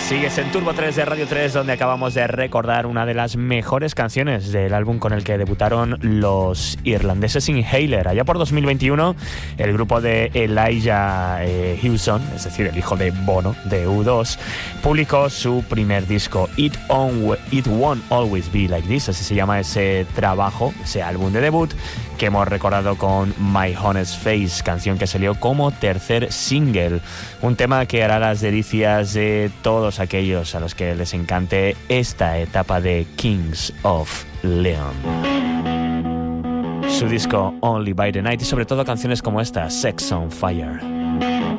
Sigues en Turbo 3 de Radio 3, donde acabamos de recordar una de las mejores canciones del álbum con el que debutaron los irlandeses Inhaler. Allá por 2021, el grupo de Elijah Hewson, es decir, el hijo de Bono, de U2, publicó su primer disco, It Won't Always Be Like This, así se llama ese trabajo, ese álbum de debut, que hemos recordado con My Honest Face, canción que salió como tercer single, un tema que hará las delicias de todos aquellos a los que les encante esta etapa de Kings of Leon. Su disco Only by the Night y sobre todo canciones como esta, Sex on Fire.